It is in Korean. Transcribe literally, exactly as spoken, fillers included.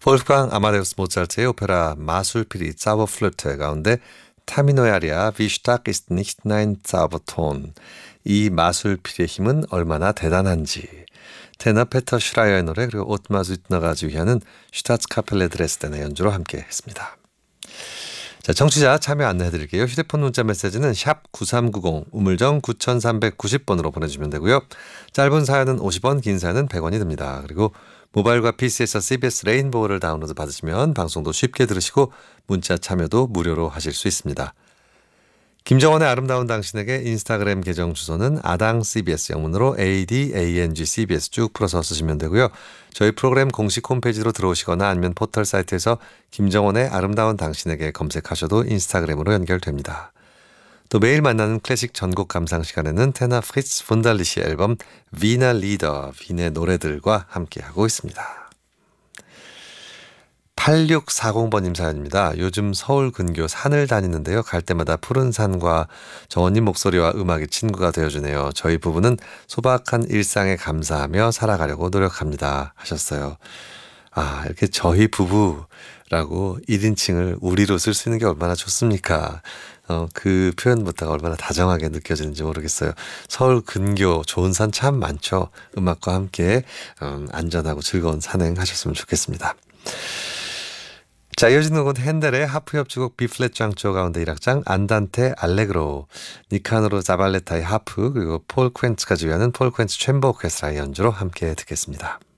볼프강 아마데우스 모차르트의 오페라 마술피리 자버플루트 가운데 타미노의 아리아 Wie stark ist nicht dein Zauberton, 이 마술피리의 힘은 얼마나 대단한지, 테너 페터 슈라이어의 노래 그리고 오트마 주트너가 주휘하는 슈타츠카펠레 드레스덴의 연주로 함께 했습니다. 자, 청취자 참여 안내해드릴게요. 휴대폰 문자 메시지는 샵 구삼구공 우물정 구삼구십 번으로 보내주시면 되고요. 짧은 사연은 오십 원, 긴 사연은 백 원이 듭니다. 그리고 모바일과 피시에서 씨비에스 레인보우를 다운로드 받으시면 방송도 쉽게 들으시고 문자 참여도 무료로 하실 수 있습니다. 김정원의 아름다운 당신에게 인스타그램 계정 주소는 아당 씨비에스 영문으로 에이디에이엔지 씨비에스 쭉 풀어서 쓰시면 되고요. 저희 프로그램 공식 홈페이지로 들어오시거나 아니면 포털 사이트에서 김정원의 아름다운 당신에게 검색하셔도 인스타그램으로 연결됩니다. 또 매일 만나는 클래식 전곡 감상 시간에는 테너 프리츠 분달리시 앨범 위너 리더, 윈의 노래들과 함께하고 있습니다. 팔육사공 번님 사연입니다. 요즘 서울 근교 산을 다니는데요. 갈 때마다 푸른 산과 정원님 목소리와 음악이 친구가 되어주네요. 저희 부부는 소박한 일상에 감사하며 살아가려고 노력합니다. 하셨어요. 아, 이렇게 저희 부부라고 일 인칭을 우리로 쓸 수 있는 게 얼마나 좋습니까? 어, 그 표현부터가 얼마나 다정하게 느껴지는지 모르겠어요. 서울 근교 좋은 산 참 많죠. 음악과 함께 음, 안전하고 즐거운 산행 하셨으면 좋겠습니다. 자, 이어지는 곡은 핸델의 하프 협주곡 비플랫 장조 가운데 일 악장 안단테 알레그로, 니카노로 자발레타의 하프, 그리고 폴 퀸츠가 주휘하는 폴 퀸츠 챔버 오케스트라의 연주로 함께 듣겠습니다.